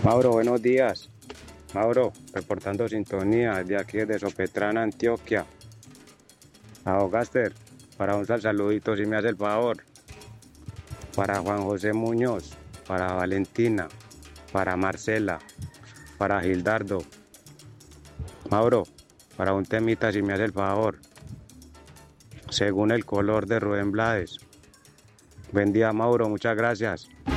Mauro, buenos días. Mauro, reportando sintonía de aquí de Sopetrán, Antioquia. Gaster, para un saludito si me hace el favor. Para Juan José Muñoz, para Valentina, para Marcela, para Gildardo. Mauro, para un temita si me hace el favor. Según el color de Rubén Blades. Buen día, Mauro, muchas gracias.